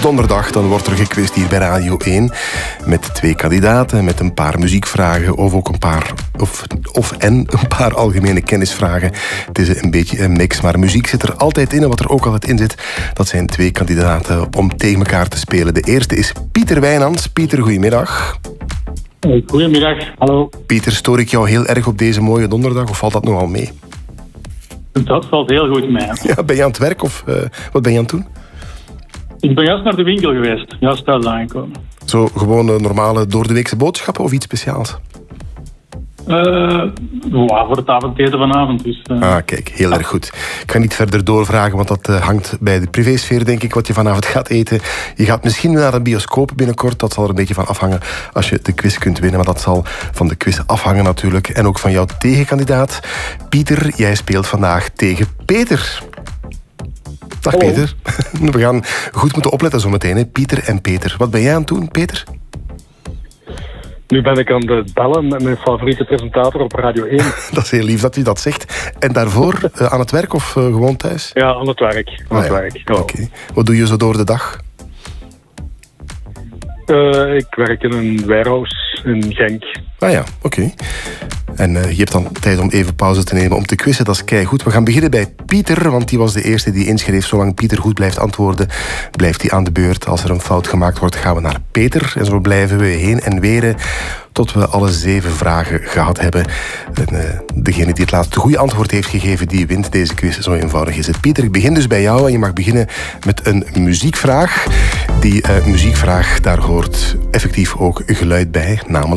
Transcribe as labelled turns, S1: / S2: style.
S1: donderdag, dan wordt er gekwist hier bij Radio 1 met 2 kandidaten, met een paar muziekvragen of ook een paar algemene kennisvragen. Het is een beetje een mix, maar muziek zit er altijd in en wat er ook altijd in zit, dat zijn 2 kandidaten om tegen elkaar te spelen. De eerste is Pieter Wijnands. Pieter, goedemiddag.
S2: Goedemiddag, hallo.
S1: Pieter, stoor ik jou heel erg op deze mooie donderdag of valt dat nogal mee?
S2: Dat valt heel goed mee.
S1: Ja, ben je aan het werk of wat ben je aan het doen?
S2: Ik ben juist naar de winkel geweest, juist thuis aangekomen.
S1: Zo gewoon normale doordeweekse boodschappen of iets speciaals?
S2: Voor het avondeten vanavond. Dus,
S1: Kijk, heel erg goed. Ik ga niet verder doorvragen, want dat hangt bij de privésfeer, denk ik, wat je vanavond gaat eten. Je gaat misschien naar een bioscoop binnenkort. Dat zal er een beetje van afhangen als je de quiz kunt winnen. Maar dat zal van de quiz afhangen natuurlijk. En ook van jouw tegenkandidaat. Pieter, jij speelt vandaag tegen Peter. Dag
S2: Hallo.
S1: Peter. We gaan goed moeten opletten zometeen, hè. Pieter en Peter. Wat ben jij aan het doen, Peter?
S3: Nu ben ik aan het bellen met mijn favoriete presentator op Radio 1.
S1: Dat is heel lief dat u dat zegt. En daarvoor aan het werk of gewoon thuis?
S3: Ja, aan het werk.
S1: Ja. Oké. Wat doe je zo door de dag?
S3: Ik werk in een warehouse in Genk.
S1: Ah ja, oké. En je hebt dan tijd om even pauze te nemen om te quizzen. Dat is keigoed. We gaan beginnen bij Pieter, want die was de eerste die inschreef. Zolang Pieter goed blijft antwoorden, blijft hij aan de beurt. Als er een fout gemaakt wordt, gaan we naar Peter. En zo blijven we heen en weren tot we alle 7 vragen gehad hebben. En degene die het laatste goede antwoord heeft gegeven, die wint deze quiz. Zo eenvoudig is het. Pieter, ik begin dus bij jou en je mag beginnen met een muziekvraag. Die muziekvraag, daar hoort effectief ook geluid bij, namelijk